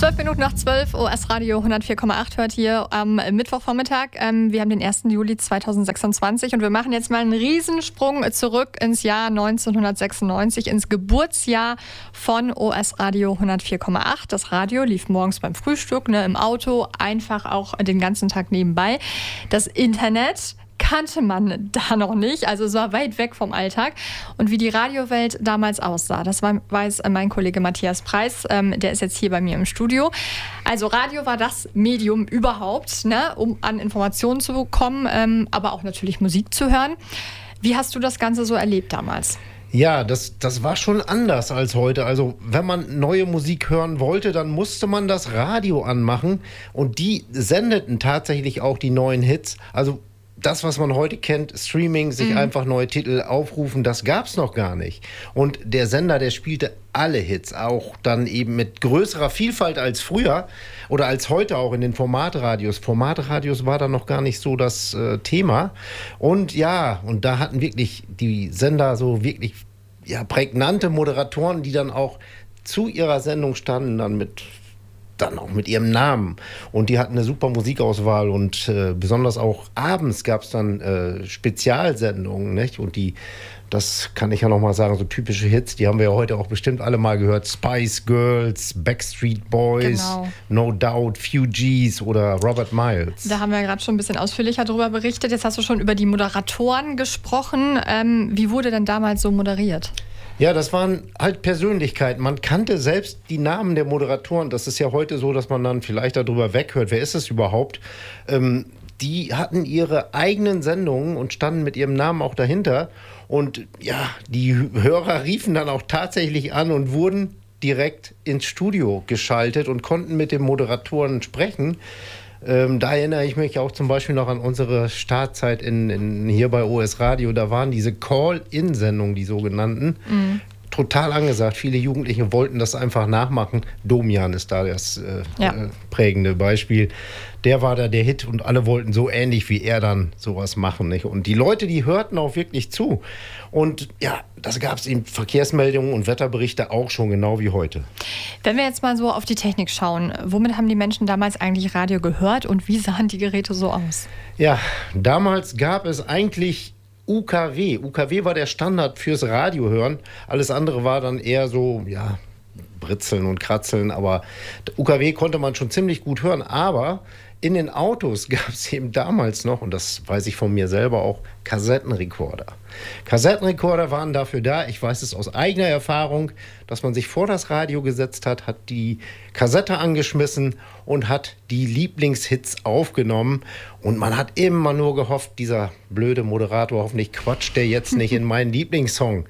12 Minuten nach 12, OS Radio 104,8 hört hier am Mittwochvormittag. Wir haben den 1. Juli 2026 und wir machen jetzt mal einen Riesensprung zurück ins Jahr 1996, ins Geburtsjahr von OS Radio 104,8. Das Radio lief morgens beim Frühstück, im Auto, einfach auch den ganzen Tag nebenbei. Das Internet kannte man da noch nicht, also es war weit weg vom Alltag. Und wie die Radiowelt damals aussah, das weiß mein Kollege Matthias Preis, der ist jetzt hier bei mir im Studio. Also Radio war das Medium überhaupt, um an Informationen zu kommen, aber auch natürlich Musik zu hören. Wie hast du das Ganze so erlebt damals? Ja, das war schon anders als heute. Also wenn man neue Musik hören wollte, dann musste man das Radio anmachen und die sendeten tatsächlich auch die neuen Hits. Also das, was man heute kennt, Streaming, sich einfach neue Titel aufrufen, das gab's noch gar nicht. Und der Sender, der spielte alle Hits, auch dann eben mit größerer Vielfalt als früher oder als heute auch in den Formatradios. Formatradios war dann noch gar nicht so das Thema. Und ja, und da hatten wirklich die Sender so wirklich prägnante Moderatoren, die dann auch zu ihrer Sendung standen, dann auch mit ihrem Namen. Und die hatten eine super Musikauswahl und besonders auch abends gab es dann Spezialsendungen, nicht? Und das kann ich ja noch mal sagen, so typische Hits, die haben wir ja heute auch bestimmt alle mal gehört. Spice Girls, Backstreet Boys, genau. No Doubt, Fugees oder Robert Miles. Da haben wir ja gerade schon ein bisschen ausführlicher darüber berichtet. Jetzt hast du schon über die Moderatoren gesprochen. Wie wurde denn damals so moderiert? Ja, das waren halt Persönlichkeiten. Man kannte selbst die Namen der Moderatoren. Das ist ja heute so, dass man dann vielleicht darüber weghört. Wer ist es überhaupt? Die hatten ihre eigenen Sendungen und standen mit ihrem Namen auch dahinter. Und ja, die Hörer riefen dann auch tatsächlich an und wurden direkt ins Studio geschaltet und konnten mit den Moderatoren sprechen. Da erinnere ich mich auch zum Beispiel noch an unsere Startzeit hier bei OS Radio. Da waren diese Call-In-Sendungen, die sogenannten, total angesagt. Viele Jugendliche wollten das einfach nachmachen. Domian ist da das prägende Beispiel. Der war da der Hit und alle wollten so ähnlich wie er dann sowas machen. Nicht? Und die Leute, die hörten auch wirklich zu. Und ja, das gab es in Verkehrsmeldungen und Wetterberichte auch schon, genau wie heute. Wenn wir jetzt mal so auf die Technik schauen, womit haben die Menschen damals eigentlich Radio gehört und wie sahen die Geräte so aus? Ja, damals gab es eigentlich UKW. UKW war der Standard fürs Radiohören. Alles andere war dann eher so, Britzeln und Kratzeln. Aber UKW konnte man schon ziemlich gut hören. Aber in den Autos gab es eben damals noch, und das weiß ich von mir selber auch, Kassettenrekorder. Kassettenrekorder waren dafür da, ich weiß es aus eigener Erfahrung, dass man sich vor das Radio gesetzt hat die Kassette angeschmissen und hat die Lieblingshits aufgenommen. Und man hat immer nur gehofft, dieser blöde Moderator, hoffentlich quatscht der jetzt nicht in meinen Lieblingssong.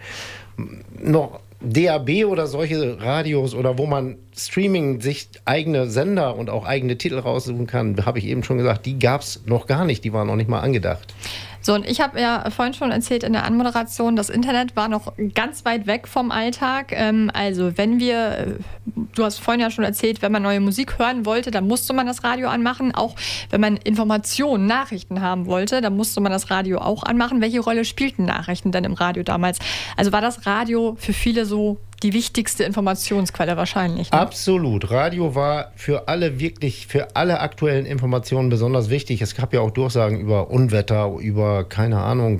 Noch DAB oder solche Radios oder wo man Streaming sich eigene Sender und auch eigene Titel raussuchen kann, habe ich eben schon gesagt, die gab es noch gar nicht, die waren noch nicht mal angedacht. So, und ich habe ja vorhin schon erzählt in der Anmoderation, das Internet war noch ganz weit weg vom Alltag. Also du hast vorhin ja schon erzählt, wenn man neue Musik hören wollte, dann musste man das Radio anmachen. Auch wenn man Informationen, Nachrichten haben wollte, dann musste man das Radio auch anmachen. Welche Rolle spielten Nachrichten denn im Radio damals? Also war das Radio für viele so die wichtigste Informationsquelle wahrscheinlich? Ne? Absolut. Radio war für alle aktuellen Informationen besonders wichtig. Es gab ja auch Durchsagen über Unwetter, über, keine Ahnung,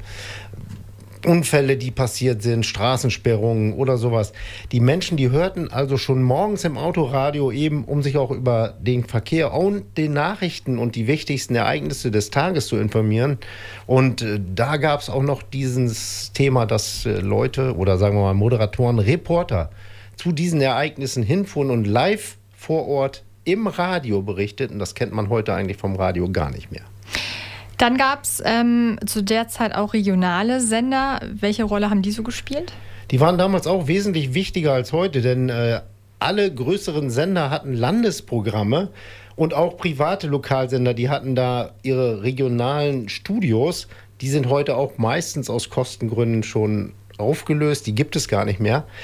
Unfälle, die passiert sind, Straßensperrungen oder sowas. Die Menschen, die hörten also schon morgens im Autoradio eben, um sich auch über den Verkehr und den Nachrichten und die wichtigsten Ereignisse des Tages zu informieren. Und da gab es auch noch dieses Thema, dass Leute oder sagen wir mal Moderatoren, Reporter zu diesen Ereignissen hinfuhren und live vor Ort im Radio berichteten. Das kennt man heute eigentlich vom Radio gar nicht mehr. Dann gab es zu der Zeit auch regionale Sender. Welche Rolle haben die so gespielt? Die waren damals auch wesentlich wichtiger als heute, denn alle größeren Sender hatten Landesprogramme und auch private Lokalsender, die hatten da ihre regionalen Studios. Die sind heute auch meistens aus Kostengründen schon aufgelöst, die gibt es gar nicht mehr.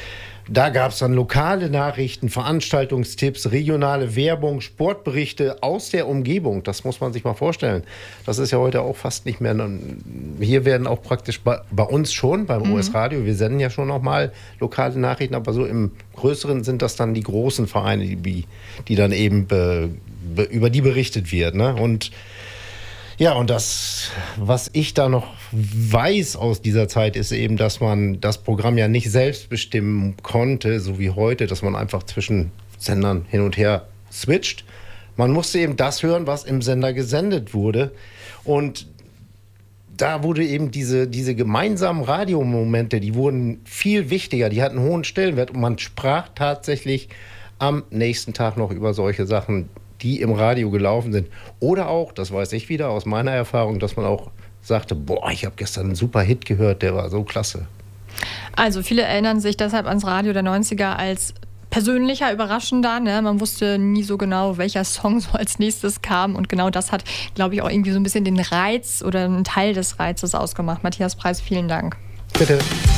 Da gab es dann lokale Nachrichten, Veranstaltungstipps, regionale Werbung, Sportberichte aus der Umgebung. Das muss man sich mal vorstellen. Das ist ja heute auch fast nicht mehr. Hier werden auch praktisch bei uns schon, beim OS Radio, wir senden ja schon noch mal lokale Nachrichten, aber so im Größeren sind das dann die großen Vereine, die dann eben über die berichtet wird. Ne? Und ja, und das, was ich da noch weiß aus dieser Zeit, ist eben, dass man das Programm ja nicht selbst bestimmen konnte, so wie heute, dass man einfach zwischen Sendern hin und her switcht. Man musste eben das hören, was im Sender gesendet wurde. Und da wurde eben diese gemeinsamen Radiomomente, die wurden viel wichtiger, die hatten einen hohen Stellenwert. Und man sprach tatsächlich am nächsten Tag noch über solche Sachen, die im Radio gelaufen sind. Oder auch, das weiß ich wieder aus meiner Erfahrung, dass man auch sagte, boah, ich habe gestern einen super Hit gehört, der war so klasse. Also viele erinnern sich deshalb ans Radio der 90er als persönlicher, überraschender. Ne? Man wusste nie so genau, welcher Song so als nächstes kam. Und genau das hat, glaube ich, auch irgendwie so ein bisschen den Reiz oder einen Teil des Reizes ausgemacht. Matthias Preis, vielen Dank. Bitte.